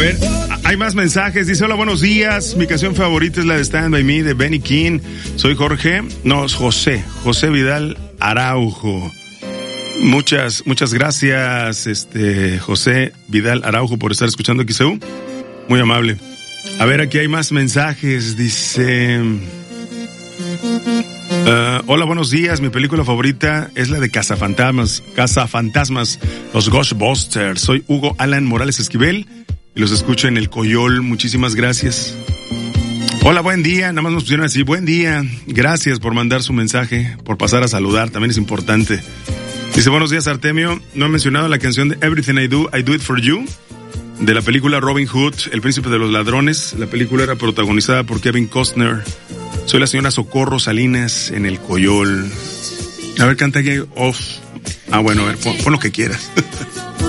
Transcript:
ver, hay más mensajes. Dice, hola, buenos días. Mi canción favorita es la de Stand By Me de Benny King. Soy José Vidal Araujo. Muchas gracias, José Vidal Araujo, por estar escuchando XEU. Muy amable. A ver, aquí hay más mensajes. Dice, hola, buenos días. Mi película favorita es la de Cazafantasmas, los Ghostbusters. Soy Hugo Alan Morales Esquivel y los escucho en el Coyol. Muchísimas gracias. Hola, buen día. Nada más nos pusieron así, buen día. Gracias por mandar su mensaje, por pasar a saludar, también es importante. Dice, buenos días, Artemio. No he mencionado la canción de Everything I Do It For You, de la película Robin Hood, El Príncipe de los Ladrones. La película era protagonizada por Kevin Costner. Soy la señora Socorro Salinas en el Coyol. A ver, canta aquí off. Bueno, a ver, pon lo que quieras.